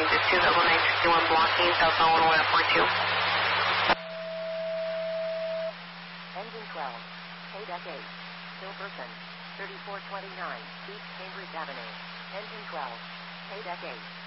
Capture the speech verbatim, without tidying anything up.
Passenger two double nine sixty-one blocking, southbound one oh one at four two. Engine twelve, K-Deck eight, Silverton, thirty-four twenty-nine, East Cambridge Avenue. Engine twelve, K-Deck eight.